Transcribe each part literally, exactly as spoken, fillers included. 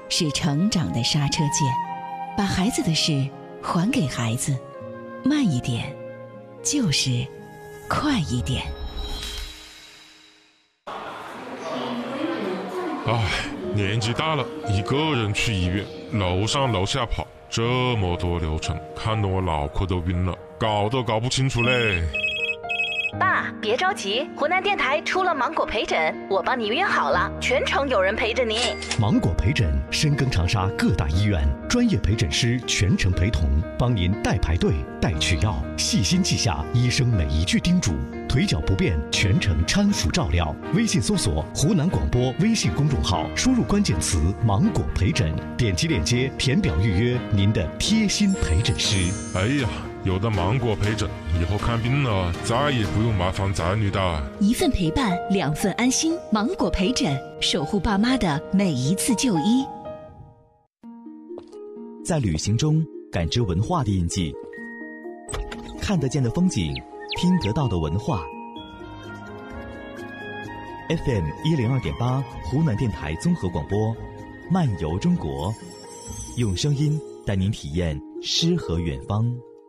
是成长的刹车键，把孩子的事还给孩子，慢一点，就是快一点。 唉，年纪大了，一个人去医院，楼上楼下跑，这么多流程，看得我脑壳都晕了，搞都搞不清楚嘞。 爸，别着急，湖南电台出了芒果陪诊，我帮你约好了，全程有人陪着你。 芒果陪诊深耕长沙各大医院，专业陪诊师全程陪同，帮您代排队、代取药，细心记下医生每一句叮嘱。腿脚不便，全程搀扶照料。微信搜索湖南广播微信公众号，输入关键词芒果陪诊，点击链接填表预约您的贴心陪诊师。 哎呀，有的芒果陪诊，以后看病了再也不用麻烦子女的。 一份陪伴，两份安心。芒果陪诊，守护爸妈的每一次就医。 在旅行中感知文化的印记，看得见的风景，听得到的文化。 F M 一零二点八，湖南电台综合广播，漫游中国，用声音带您体验诗和远方。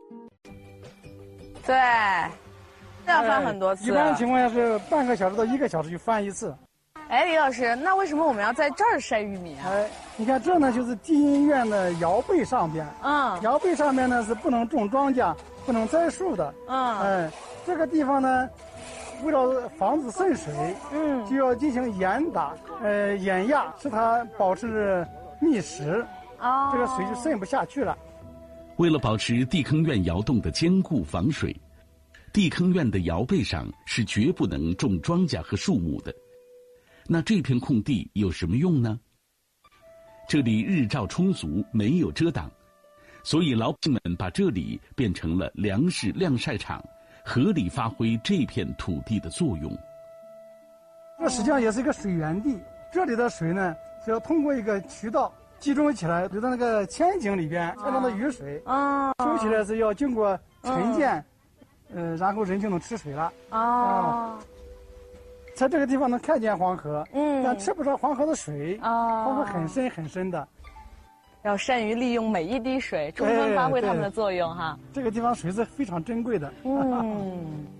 对，要翻很多次。 一般情况下是半个小时到一个小时就翻一次。 哎，李老师，那为什么我们要在这儿晒玉米啊？ 哎，你看这呢就是地音院的窑背上边， 嗯， 窑背上面呢是不能种庄稼、不能栽树的， 嗯， 哎，这个地方呢，为了防止渗水， 嗯， 就要进行严打，呃，严压，使它保持密实， 哦， 这个水就渗不下去了。 为了保持地坑院窑洞的坚固防水，地坑院的窑背上是绝不能种庄稼和树木的。那这片空地有什么用呢？这里日照充足，没有遮挡，所以老百姓们把这里变成了粮食晾晒场，合理发挥这片土地的作用。 这实际上也是一个水源地，这里的水呢是要通过一个渠道集中起来，流到那个千井里边，千井的雨水啊，收起来是要经过沉淀，呃，然后人就能吃水了啊。在这个地方能看见黄河，嗯，但吃不着黄河的水啊，黄河很深很深的。 要善于利用每一滴水，充分发挥它们的作用哈。 这个地方水是非常珍贵的。 嗯。